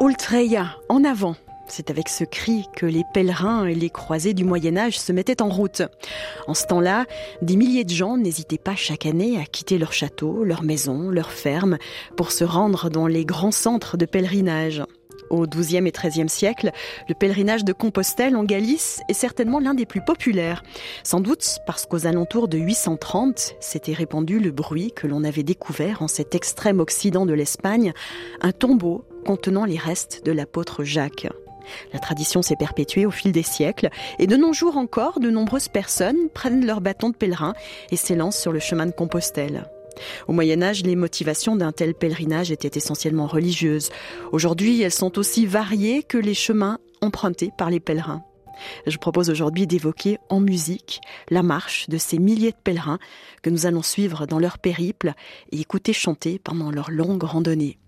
Ultreia, en avant. C'est avec ce cri que les pèlerins et les croisés du Moyen-Âge se mettaient en route. En ce temps-là, des milliers de gens n'hésitaient pas chaque année à quitter leur château, leur maison, leur ferme, pour se rendre dans les grands centres de pèlerinage. Au XIIe et XIIIe siècle, le pèlerinage de Compostelle en Galice est certainement l'un des plus populaires. Sans doute parce qu'aux alentours de 830, s'était répandu le bruit que l'on avait découvert en cet extrême occident de l'Espagne, un tombeau contenant les restes de l'apôtre Jacques. La tradition s'est perpétuée au fil des siècles et de nos jours encore, de nombreuses personnes prennent leur bâton de pèlerin et s'élancent sur le chemin de Compostelle. Au Moyen-Âge, les motivations d'un tel pèlerinage étaient essentiellement religieuses. Aujourd'hui, elles sont aussi variées que les chemins empruntés par les pèlerins. Je propose aujourd'hui d'évoquer en musique la marche de ces milliers de pèlerins que nous allons suivre dans leur périple et écouter chanter pendant leur longue randonnée.